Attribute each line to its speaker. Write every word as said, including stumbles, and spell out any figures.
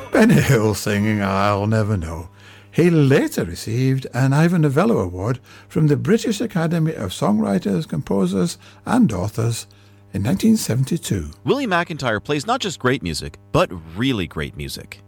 Speaker 1: Benny Hill singing I'll Never Know. He later received an Ivor Novello Award from the British Academy of Songwriters, Composers and Authors in nineteen seventy-two.
Speaker 2: Willie McIntyre plays not just great music, but really great music.